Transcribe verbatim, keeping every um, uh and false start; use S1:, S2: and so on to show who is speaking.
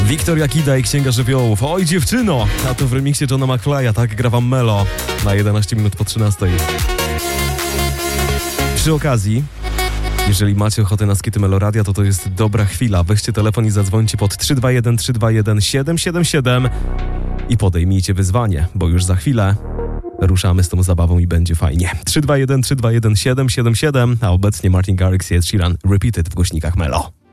S1: Wiktoria Kida i Księga Żywiołów. Oj dziewczyno! A to w remiksie Johna McFly'a, tak gra wam Melo na jedenaście minut po trzynastej. Przy okazji, jeżeli macie ochotę na skity Meloradia, to to jest dobra chwila. Weźcie telefon i zadzwońcie pod trzy dwa jeden trzy dwa jeden siedem siedem siedem i podejmijcie wyzwanie, bo już za chwilę ruszamy z tą zabawą i będzie fajnie. trzy dwa jeden trzy dwa jeden siedem siedem siedem, a obecnie Martin Garrix i Ed Sheeran Repeated w głośnikach Melo.